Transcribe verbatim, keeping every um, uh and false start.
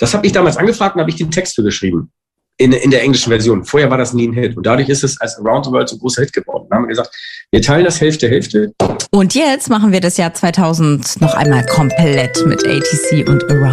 Das habe ich damals angefragt und habe ich den Text für geschrieben. In, in der englischen Version. Vorher war das nie ein Hit. Und dadurch ist es als Around the World so ein großer Hit geworden. Da haben wir gesagt, wir teilen das Hälfte, Hälfte. Und jetzt machen wir das Jahr zweitausend noch einmal komplett mit A T C und Around